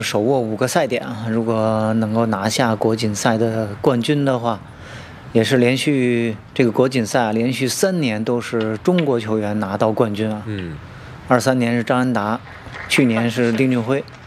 手握5个赛点啊，如果能够拿下国锦赛的冠军的话，也是连续这个国锦赛连续3年都是中国球员拿到冠军啊。23年是张安达，去年是丁俊晖。